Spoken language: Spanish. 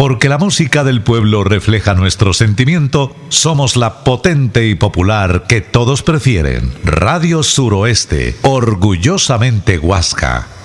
Porque la música del pueblo refleja nuestro sentimiento, somos la potente y popular que todos prefieren. Radio Suroeste, orgullosamente Huasca.